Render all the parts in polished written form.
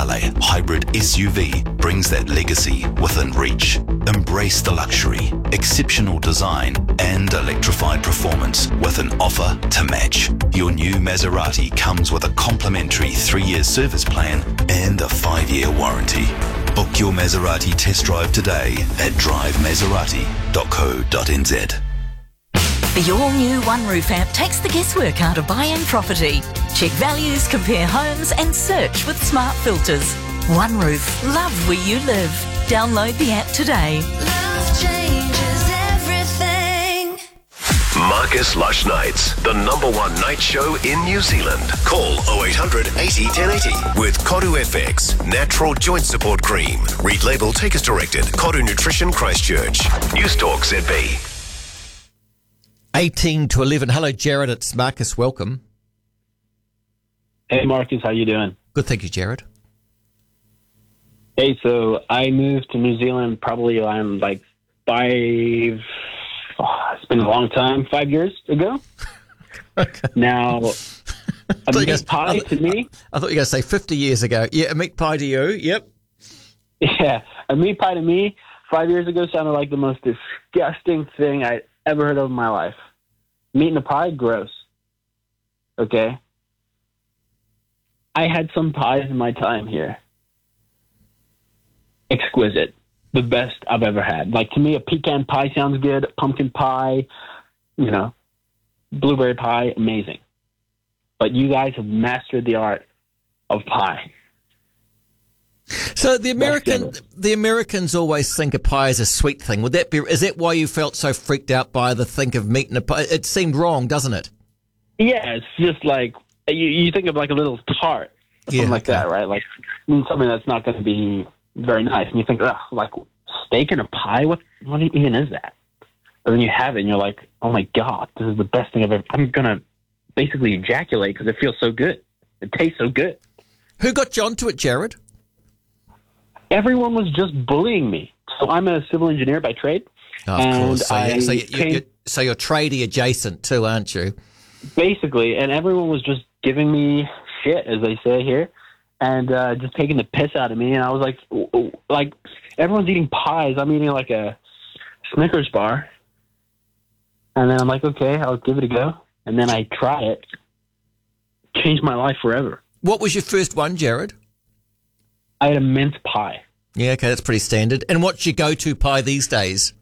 Casale hybrid SUV brings that legacy within reach. Embrace the luxury, exceptional design and electrified performance with an offer to match. Your new Maserati comes with a complimentary 3-year service plan and a 5-year warranty. Book your Maserati test drive today at drivemaserati.co.nz. The all-new OneRoof app takes the guesswork out of buying property. Check values, compare homes and search with smart filters. OneRoof, love where you live. Download the app today. Love changes everything. Marcus Lush Nights, the #1 night show in New Zealand. Call 0800 80 1080 with Koru FX, natural joint support cream. Read label, take as directed. Koru Nutrition Christchurch. News Talk ZB. 18 to 11. Hello, Jared. It's Marcus. Welcome. Hey, Marcus. How you doing? Good, thank you, Jared. Hey, so I moved to New Zealand probably I'm like it's been a long time, 5 years ago. Okay. Now, a meat pie to me. I thought you were going to say 50 years ago. Yeah, a meat pie to you. Yep. Yeah, a meat pie to me 5 years ago sounded like the most disgusting thing I'd ever heard of in my life. Meat in a pie, gross. Okay? I had some pies in my time here. Exquisite. The best I've ever had. Like, to me, a pecan pie sounds good. Pumpkin pie, blueberry pie, amazing. But you guys have mastered the art of pie. So the Americans always think a pie is a sweet thing. Is that why you felt so freaked out by the think of meat in a pie? It seemed wrong, doesn't it? Yeah, it's just like, you think of like a little tart, something like that, right? Like something that's not going to be very nice. And you think, like steak in a pie? What even is that? But then you have it and you're like, oh my God, this is the best thing I've ever, I'm going to basically ejaculate because it feels so good. It tastes so good. Who got you onto it, Jared? Everyone was just bullying me. So I'm a civil engineer by trade. Oh, of course. So you're tradie adjacent too, aren't you? Basically, and everyone was just giving me shit, as they say here, and just taking the piss out of me. And I was like, everyone's eating pies. I'm eating like a Snickers bar. And then I'm like, okay, I'll give it a go. And then I try it. Changed my life forever. What was your first one, Jared? I had a mince pie. Yeah, okay, that's pretty standard. And what's your go-to pie these days?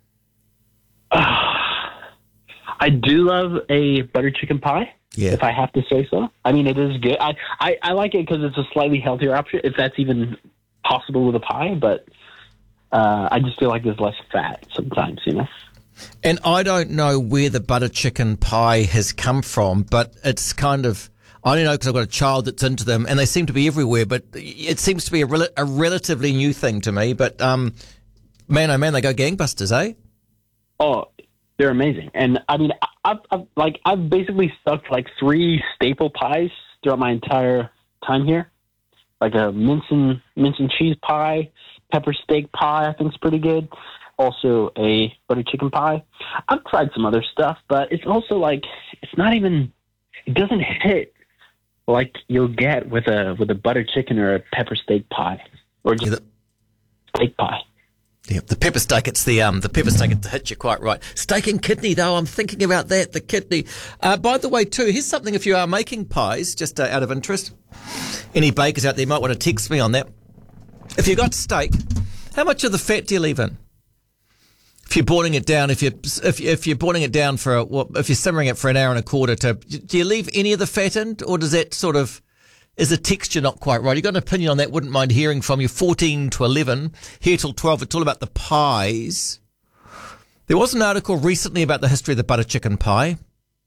I do love a butter chicken pie, if I have to say so. I mean, it is good. I like it because it's a slightly healthier option, if that's even possible with a pie, but I just feel like there's less fat sometimes, And I don't know where the butter chicken pie has come from, but it's kind of... I don't know because I've got a child that's into them, and they seem to be everywhere. But it seems to be a relatively new thing to me. But man, oh man, they go gangbusters, eh? Oh, they're amazing. And I mean, I've basically stuck like 3 staple pies throughout my entire time here, like a mince and cheese pie, pepper steak pie. I think is pretty good. Also a butter chicken pie. I've tried some other stuff, but it's also like it's not even. It doesn't hit like you'll get with a butter chicken or a pepper steak pie, or just steak pie. Yeah, the pepper steak. It's the pepper steak. It hits you quite right. Steak and kidney, though. I'm thinking about that. The kidney. By the way, too, here's something. If you are making pies, just out of interest, any bakers out there might want to text me on that. If you got steak, how much of the fat do you leave in? If you're boiling it down, if you're boiling it down if you're simmering it for an hour and a quarter, do you leave any of the fat in, or does that sort of, is the texture not quite right? You got an opinion on that? Wouldn't mind hearing from you. 14 to 11, here till 12. It's all about the pies. There was an article recently about the history of the butter chicken pie.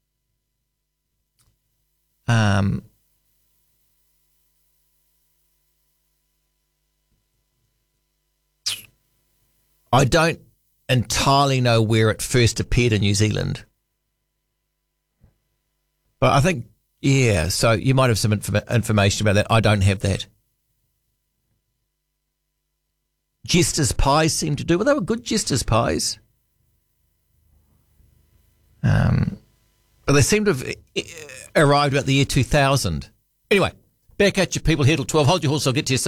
I don't entirely know where it first appeared in New Zealand. But I think, so you might have some information about that. I don't have that. Jester's pies seem to do, well, they were good Jester's pies. But they seem to have arrived about the year 2000. Anyway, back at you people here till 12. Hold your horse, I'll get to you soon.